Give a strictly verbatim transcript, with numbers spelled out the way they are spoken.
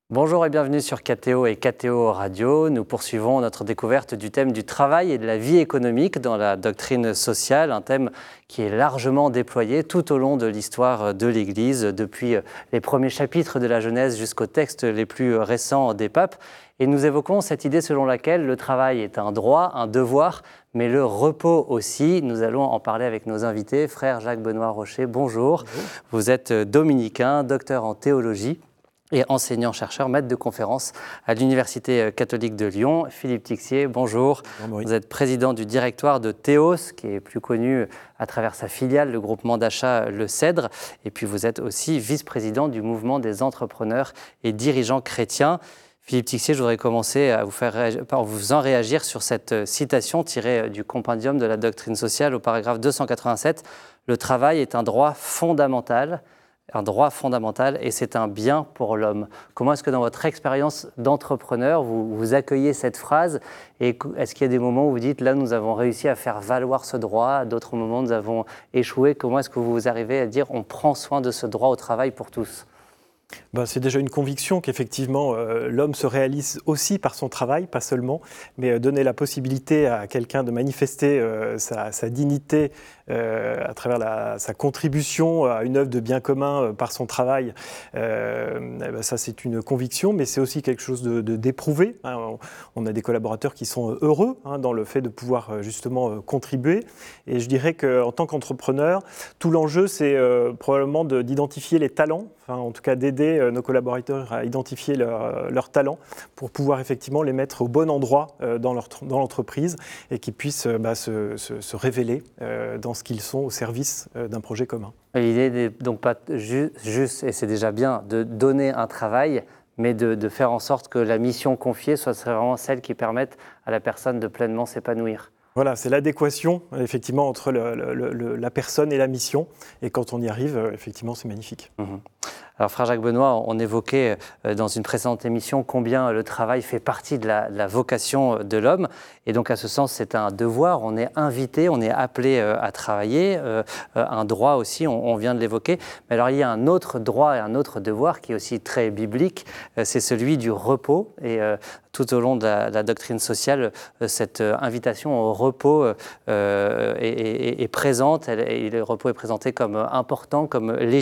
Bonjour et bienvenue sur K T O et K T O Radio. Nous poursuivons notre découverte du thème du travail et de la vie économique dans la doctrine sociale, un thème qui est largement déployé tout au long de l'histoire de l'Église, depuis les premiers chapitres de la Genèse jusqu'aux textes les plus récents des papes. Et nous évoquons cette idée selon laquelle le travail est un droit, un devoir, mais le repos aussi. Nous allons en parler avec nos invités. Frère Jacques-Benoît Rocher, bonjour. Bonjour. Vous êtes dominicain, docteur en théologie et enseignant-chercheur, maître de conférences à l'Université catholique de Lyon. Philippe Tixier, bonjour. bonjour Vous êtes président du directoire de Théos, qui est plus connu à travers sa filiale, le groupement d'achat Le Cèdre. Et puis vous êtes aussi vice-président du mouvement des entrepreneurs et dirigeants chrétiens. Philippe Tixier, je voudrais commencer à vous faire réagir, par vous en réagir sur cette citation tirée du compendium de la doctrine sociale au paragraphe deux cent quatre-vingt-sept. Le travail est un droit fondamental. Un droit fondamental et c'est un bien pour l'homme. Comment est-ce que dans votre expérience d'entrepreneur, vous, vous accueillez cette phrase et est-ce qu'il y a des moments où vous dites, là, nous avons réussi à faire valoir ce droit, à d'autres moments, nous avons échoué. Comment est-ce que vous arrivez à dire, on prend soin de ce droit au travail pour tous ? Ben, c'est déjà une conviction qu'effectivement euh, l'homme se réalise aussi par son travail, pas seulement, mais euh, donner la possibilité à quelqu'un de manifester euh, sa, sa dignité euh, à travers la, sa contribution à une œuvre de bien commun euh, par son travail, euh, eh ben, ça c'est une conviction, mais c'est aussi quelque chose de, de, d'éprouvé. Hein. On, on a des collaborateurs qui sont heureux hein, dans le fait de pouvoir justement euh, contribuer, et je dirais qu'en tant qu'entrepreneur, tout l'enjeu c'est euh, probablement de, d'identifier les talents, enfin, en tout cas d'aider nos collaborateurs à identifier leurs leur talents pour pouvoir effectivement les mettre au bon endroit dans, leur, dans l'entreprise et qu'ils puissent bah, se, se, se révéler dans ce qu'ils sont au service d'un projet commun. L'idée n'est donc pas ju- juste, et c'est déjà bien, de donner un travail, mais de, de faire en sorte que la mission confiée soit vraiment celle qui permette à la personne de pleinement s'épanouir. Voilà, c'est l'adéquation effectivement entre le, le, le, la personne et la mission. Et quand on y arrive, effectivement, c'est magnifique. Mmh. Alors, frère Jacques-Benoît, on évoquait dans une précédente émission combien le travail fait partie de la, de la vocation de l'homme. Et donc, à ce sens, c'est un devoir. On est invité, on est appelé à travailler. Un droit aussi, on, on vient de l'évoquer. Mais alors, il y a un autre droit et un autre devoir qui est aussi très biblique. C'est celui du repos. Et tout au long de la, de la doctrine sociale, cette invitation au repos euh, est, est, est présente. Et le repos est présenté comme important, comme légitime.